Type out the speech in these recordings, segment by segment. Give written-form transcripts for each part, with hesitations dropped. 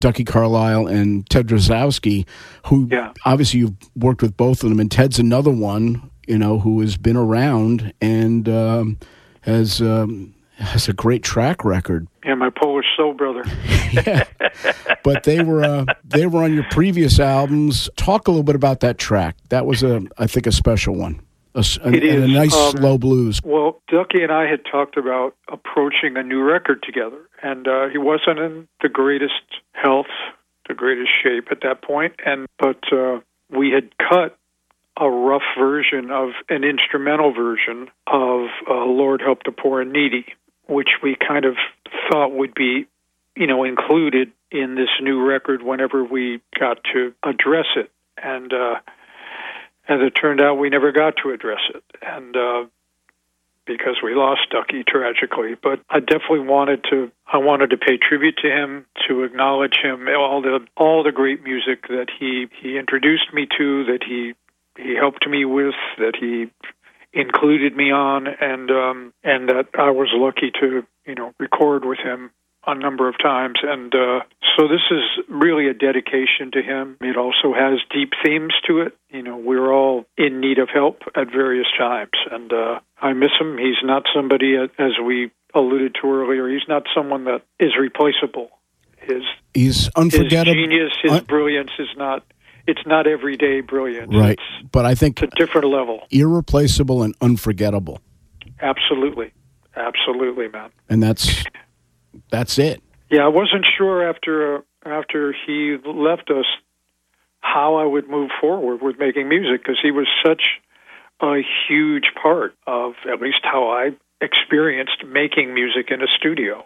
Ducky Carlisle and Ted Drazowski, who obviously you've worked with both of them, and Ted's another one, who has been around and has a great track record. Yeah, my Polish soul brother. Yeah, but they were on your previous albums. Talk a little bit about that track. That was I think a special one. It is a nice slow blues. Well, Ducky and I had talked about approaching a new record together, and he wasn't in the greatest health, the greatest shape at that point, but we had cut a rough version of an instrumental version of Lord Help the Poor and Needy, which we kind of thought would be, included in this new record whenever we got to address it. And as it turned out, we never got to address it, and because we lost Ducky tragically. But I definitely wanted to pay tribute to him, to acknowledge him, all the great music that he introduced me to, that he helped me with, that he included me on, and that I was lucky to record with him a number of times. And so this is really a dedication to him. It also has deep themes to it. We're all in need of help at various times, and I miss him. He's not somebody, as we alluded to earlier, he's not someone that is replaceable. He's unforgettable. His genius, his brilliance is not... It's not everyday brilliance. Right, but I think it's a different level. Irreplaceable and unforgettable. Absolutely, man. And that's it. Yeah, I wasn't sure after he left us how I would move forward with making music, because he was such a huge part of at least how I experienced making music in a studio.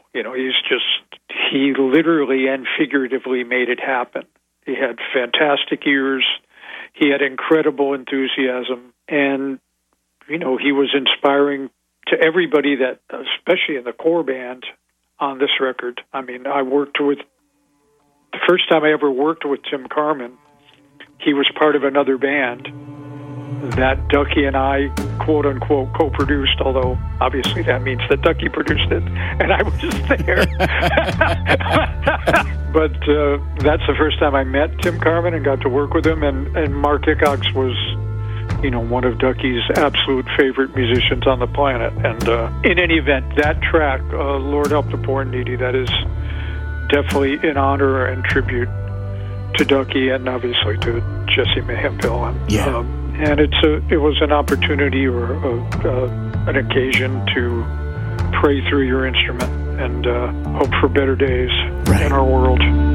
He literally and figuratively made it happen. He had fantastic ears. He had incredible enthusiasm. And, he was inspiring to everybody that, especially in the core band on this record. I mean, the first time I ever worked with Tim Carman, he was part of another band that Ducky and I, quote-unquote, co-produced, although obviously that means that Ducky produced it, and I was just there. But that's the first time I met Tim Carman and got to work with him, and Mark Hickox was, one of Ducky's absolute favorite musicians on the planet. And in any event, that track, Lord Help the Poor and Needy, that is definitely an honor and tribute to Ducky and obviously to Jesse Mayhem Bill. And it was an opportunity or an occasion to pray through your instrument and hope for better days in our world.